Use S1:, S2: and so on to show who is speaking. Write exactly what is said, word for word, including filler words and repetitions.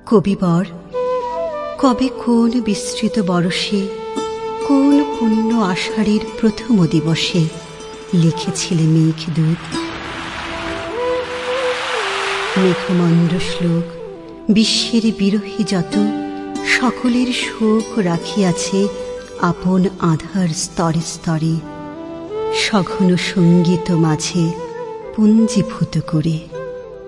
S1: কবিবর কবে কোন বিস্তৃত বরষে, কোন পুণ্য আষাঢ়ের প্রথম দিবসে লিখেছিলে মেঘদূত? মেঘমন্ড শ্লোক বিশ্বের বিরহী যত, সকলের শোক রাখিয়াছে আপন আধার স্তরে স্তরে, সঘন সঙ্গীত মাঝে পুঞ্জীভূত করে।